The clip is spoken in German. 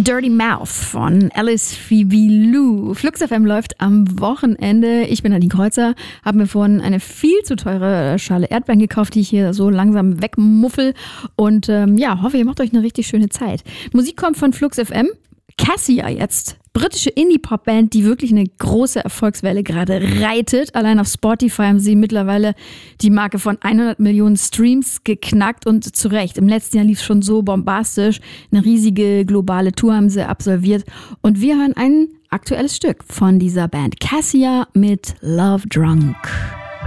Dirty Mouth von Alice Phoebe Lou. Flux FM läuft am Wochenende. Ich bin Nadine Kreuzer, habe mir vorhin eine viel zu teure Schale Erdbeeren gekauft, die ich hier so langsam wegmuffel und hoffe, ihr macht euch eine richtig schöne Zeit. Musik kommt von Flux FM. Cassia jetzt, britische Indie-Pop-Band, die wirklich eine große Erfolgswelle gerade reitet. Allein auf Spotify haben sie mittlerweile die Marke von 100 Millionen Streams geknackt und zu Recht. Im letzten Jahr lief es schon so bombastisch. Eine riesige globale Tour haben sie absolviert und wir hören ein aktuelles Stück von dieser Band. Cassia mit Love Drunk.